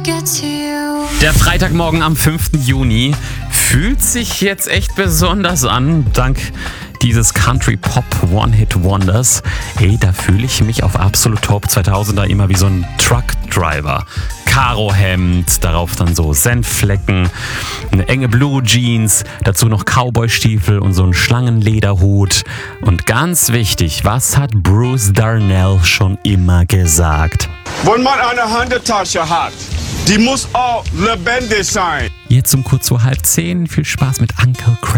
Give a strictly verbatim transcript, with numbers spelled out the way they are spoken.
get to you. Der Freitagmorgen am fünften Juni fühlt sich jetzt echt besonders an, dank dieses Country-Pop-One-Hit-Wonders. Hey, da fühle ich mich auf Absolut Top zweitausender immer wie so ein Truckdriver. Karohemd, darauf dann so Senfflecken, eine enge Blue Jeans, dazu noch Cowboystiefel und so ein Schlangenlederhut. Und ganz wichtig, was hat Bruce Darnell schon immer gesagt? Wenn man eine Handeltasche hat, die muss auch lebendig sein. Jetzt um kurz vor halb zehn. Viel Spaß mit Uncle Craig.